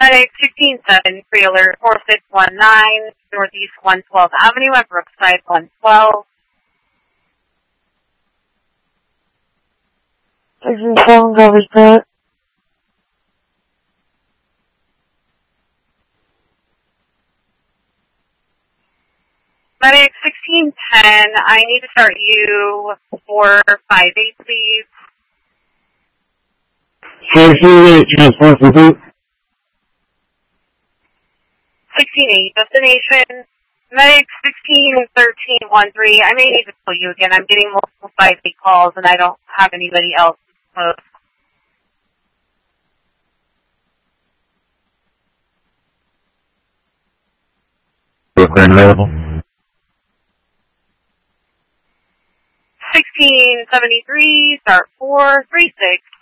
Medic 16-7, pre-alert 4619, Northeast 112 Avenue at Brookside 112. 16-7, copy that. Medic 1610, I need to start you 458, please. 458, transport complete. 16-8, destination. Medic 161313, I may need to call you again. I'm getting multiple 5-8 calls and I don't have anybody else close. Brooklyn available. 1673, start 436.